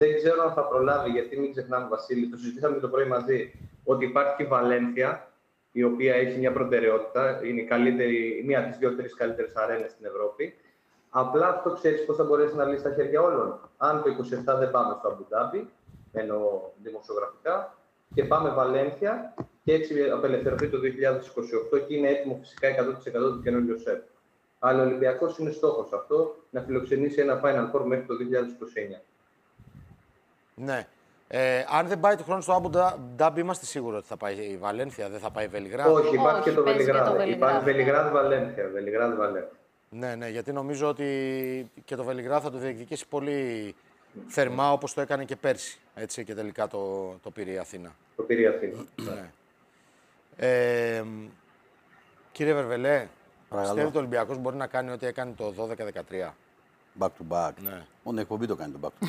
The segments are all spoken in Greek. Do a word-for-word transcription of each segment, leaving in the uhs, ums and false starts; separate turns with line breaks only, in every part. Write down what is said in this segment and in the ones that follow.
Δεν ξέρω αν θα προλάβει, γιατί μην ξεχνάμε, Βασίλη, το συζητήσαμε και το πρωί μαζί, ότι υπάρχει και η Βαλένθια, η οποία έχει μια προτεραιότητα, είναι η καλύτερη, μία από τις δύο-τρεις καλύτερες αρένες στην Ευρώπη. Απλά αυτό ξέρεις πώς θα μπορέσει να λύσει στα χέρια όλων. Αν το είκοσι επτά δεν πάμε στο Αμπουντάμπι, εννοώ δημοσιογραφικά, και πάμε Βαλένθια, και έτσι απελευθερωθεί το δύο χιλιάδες είκοσι οκτώ και είναι έτοιμο φυσικά εκατό τοις εκατό του καινούργιου ΣΕΠ. Αλλά ο Ολυμπιακός είναι στόχος αυτό, να φιλοξενήσει ένα Final Four μέχρι το δύο χιλιάδες είκοσι εννιά.
Ναι. Ε, αν δεν πάει του χρόνου στο Αμπουντάμπι, είμαστε σίγουροι ότι θα πάει η Βαλένθια, δεν θα πάει η Βελιγράδι.
Όχι, υπάρχει
Όχι,
και το
παίζει και το
Βελιγράδι.
Βελιγράδι.
Υπάρχει Βελιγράδι-Βαλένθια. Βελιγράδι-Βαλένθια.
Ναι, ναι, γιατί νομίζω ότι και το Βελιγράδι θα το διεκδικήσει πολύ θερμά, όπως το έκανε και πέρσι. Έτσι, και τελικά το, το πήρε η Αθήνα.
Το πήρε η Αθήνα.
Ναι. Ε, κύριε Βερβελέ, πιστεύετε ότι ο Ολυμπιακός μπορεί να κάνει ό,τι έκανε το δώδεκα δεκατρία.
Back to back.
Ναι.
Μόνο η εκπομπή το κάνει το back to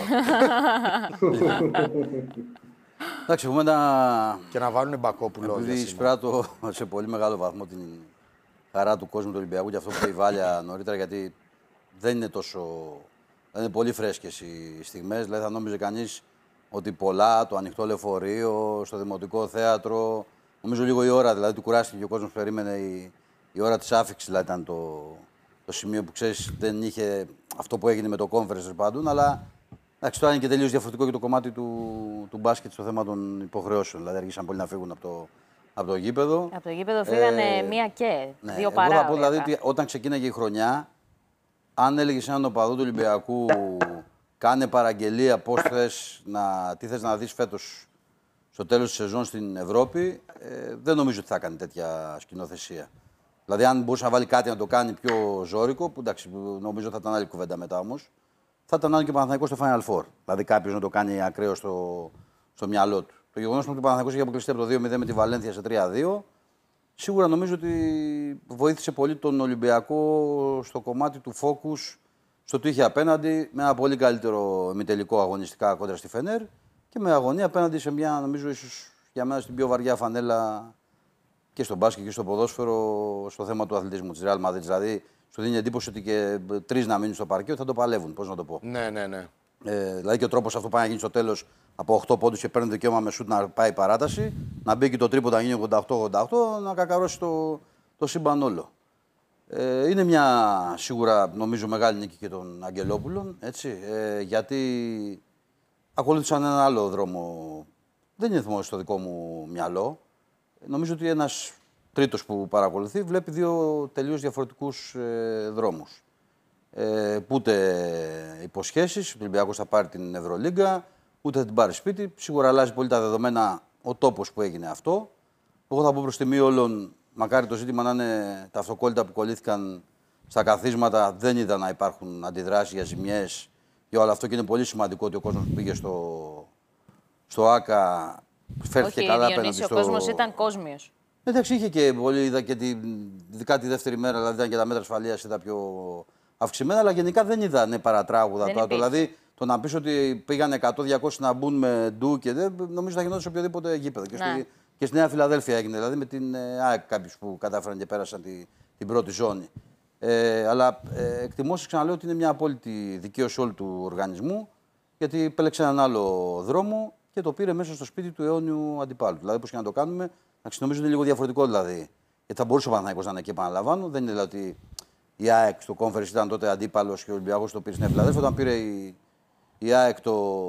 back. Εντάξει, έχουμε ένα...
Και να βάλουν Μπακόπουλο.
Επειδή εισπράττω σε πολύ μεγάλο βαθμό την χαρά του κόσμου του Ολυμπιακού και αυτό που είπε η Βάλια νωρίτερα, γιατί δεν είναι τόσο... Δεν είναι πολύ φρέσκες οι στιγμές. Δηλαδή θα νόμιζε κανείς ότι πολλά, το ανοιχτό λεωφορείο, στο Δημοτικό Θέατρο, νομίζω λίγο η ώρα, δηλαδή του κουράστηκε και ο κόσμος περίμενε η, η ώρα της άφιξης, δηλαδή ήταν το, το σημείο που ξέρεις δεν είχε αυτό που έγινε με το conference πάντων, αλλά εντάξει, τώρα είναι και τελείως διαφορετικό και το κομμάτι του, του μπάσκετ στο θέμα των υποχρεώσεων. Δηλαδή αργήσαν πολύ να φύγουν από το, από το γήπεδο.
Από το γήπεδο φύγανε ε, μία και,
ναι,
δύο παρά.
Εγώ θα πω δηλαδή ότι όταν ξεκίναγε η χρονιά, αν έλεγε σε έναν οπαδό του Ολυμπιακού, κάνε παραγγελία πώς θες να, τι θες να δεις φέτος στο τέλος της σεζόν στην Ευρώπη, ε, δεν νομίζω ότι θα κάνει τέτοια σκηνοθεσία. Δηλαδή, αν μπορούσε να βάλει κάτι να το κάνει πιο ζώρικο, που εντάξει, νομίζω θα ήταν άλλη κουβέντα μετά όμως, θα ήταν άλλο και ο Παναθηναϊκός στο Final Four. Δηλαδή, κάποιος να το κάνει ακραίο στο, στο μυαλό του. Το γεγονός ότι ο Παναθηναϊκός είχε αποκλειστεί από το δύο μηδέν με τη Βαλένθια σε τρία δύο, σίγουρα νομίζω ότι βοήθησε πολύ τον Ολυμπιακό στο κομμάτι του focus, στο τι είχε απέναντι, με ένα πολύ καλύτερο ημιτελικό αγωνιστικά κόντρα στη Φενέρ και με αγωνία απέναντι σε μια, νομίζω, ίσως για μένα στην πιο βαριά φανέλα και στο μπάσκετ και στο ποδόσφαιρο, στο θέμα του αθλητισμού της Real Madrid. Δηλαδή, σου δίνει εντύπωση ότι και τρεις να μείνουν στο παρκείο θα το παλεύουν. Πώς να το πω.
Ναι, ναι, ναι.
Ε, δηλαδή και ο τρόπος αυτό πάει να γίνει στο τέλος από οκτώ πόντους και παίρνει δικαίωμα με σουτ να πάει παράταση, να μπει και το τρίποντα να γίνει ογδόντα οκτώ ογδόντα οκτώ, να κακαρώσει το, το σύμπαν όλο. Ε, είναι μια σίγουρα νομίζω μεγάλη νίκη και των Αγγελόπουλων, έτσι, ε, γιατί ακολούθησαν ένα άλλο δρόμο. Δεν είναι μόνο στο δικό μου μυαλό. Νομίζω ότι ένας τρίτος που παρακολουθεί βλέπει δύο τελείως διαφορετικούς ε, δρόμους. Ε, ούτε υποσχέσεις, ο Ολυμπιακός θα πάρει την Ευρωλίγκα, ούτε θα την πάρει σπίτι. Σίγουρα αλλάζει πολύ τα δεδομένα ο τόπος που έγινε αυτό. Εγώ θα πω προς τιμή όλων, μακάρι το ζήτημα να είναι τα αυτοκόλλητα που κολλήθηκαν στα καθίσματα, δεν είδα να υπάρχουν αντιδράσεις για ζημιές για όλο αυτό και είναι πολύ σημαντικό ότι ο κόσμος που πήγε στο, στο ΆΚΑ φέρθηκε
όχι,
καλά
απέναντι
στο...
Ο κόσμος ήταν κόσμιος.
Εντάξει, είχε και πολύ, είδα και τη, ειδικά τη δεύτερη μέρα, δηλαδή ήταν και τα μέτρα ασφαλείας είδα πιο αυξημένα, αλλά γενικά δεν είδα ναι, παρατράγουδα. Το, δηλαδή, το να πεις ότι πήγαν εκατό διακόσια να μπουν με ντου και δεν, νομίζω θα γινόταν σε οποιοδήποτε γήπεδο. Και, στη, και στη Νέα Φιλαδέλφια έγινε, δηλαδή με την ΑΕΚ κάποιους που κατάφεραν και πέρασαν τη, την πρώτη ζώνη. Ε, αλλά ε, εκτιμώ, ξαναλέω ότι είναι μια απόλυτη δικαίωση όλου του οργανισμού, γιατί επέλεξε έναν άλλο δρόμο και το πήρε μέσα στο σπίτι του αιώνιου αντιπάλου. Δηλαδή, πώς και να το κάνουμε, νομίζω είναι λίγο διαφορετικό δηλαδή. Γιατί θα μπορούσε ο Παναθηναϊκός να είναι εκεί, επαναλαμβάνω. Δεν είναι δηλαδή ότι η ΑΕΚ στο conference ήταν τότε αντίπαλος και ο Ολυμπιακός το πήρε στην Φιλαδέλφια. Όταν πήρε η, η ΑΕΚ το,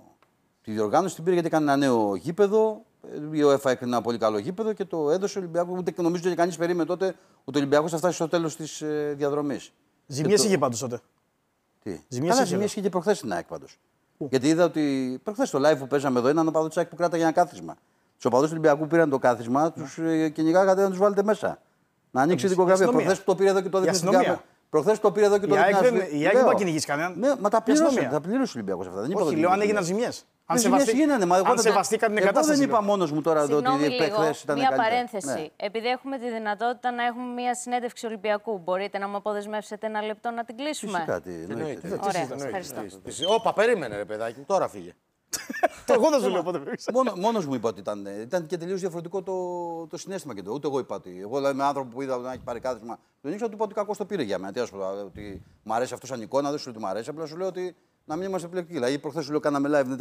τη διοργάνωση, την πήρε γιατί έκανε ένα νέο γήπεδο. Η ΟΕΦΑ έκανε ένα πολύ καλό γήπεδο και το έδωσε ο Ολυμπιακός. Ούτε νομίζω ότι κανείς περίμενε τότε ότι ο Ολυμπιακός θα φτάσει στο τέλος της ε, διαδρομής.
Ζημιές είχε πάντως τότε.
Τι.
Ζημιές
Καλά, ζημιές είχε και προχθές στην ΑΕΚ πάντως. Γιατί είδα ότι προχθές στο live που παίζαμε εδώ έναν οπαδό της ΑΕΚ που κράταγε ένα κάθισμα. Τους οπαδούς του Ολυμπιακού πήραν το κάθισμα, τους κυνηγάγατε να τους βάλετε μέσα. Να ανοίξει την δικογραφία. Προχθές που το πήρε εδώ και το δείχνει. Προχθές που το πήρε εδώ και το δείχνει.
Η ΑΕΚ δεν μπορεί να κυνηγήσει κανέναν.
Ναι, μα τα πλήρωσε. Τα πλήρωσε ο Ολυμπιακός αυτά. Δεν
όχι, λέω αν έγιναν ζημιές.
Αν
σεβαστήκαν την εγκατάσταση.
Δεν είπα μόνος μου τώρα ότι χθες ήταν.
Μία παρένθεση. Επειδή έχουμε τη δυνατότητα να έχουμε μία συνέντευξη Ολυμπιακού, μπορείτε να μου αποδεσμεύσετε ένα λεπτό να την κλείσουμε.
Φυσικά.
Ωραία, ευχαριστώ.
Όπα, περίμενε ρε παιδάκι, τώρα φύγε.
Το εγώ δεν σου λέω πότε φύγεις.
Μόνος μου είπα ότι ήταν, ήταν και τελείως διαφορετικό το, το συναίσθημα και το. Ούτε εγώ είπα ότι. Εγώ δηλαδή με άνθρωπο που είδα να έχει πάρει κάθισμα, τον ήξερα, του είπα ότι κακό το πήρε για μένα. Τι ας πω, ότι μου αρέσει αυτό σαν εικόνα, δεν σου λέω ότι μου αρέσει. Απλά σου λέω ότι να μην είμαστε επιλεκτικοί. Δηλαδή, προχθές σου λέω κάναμε live.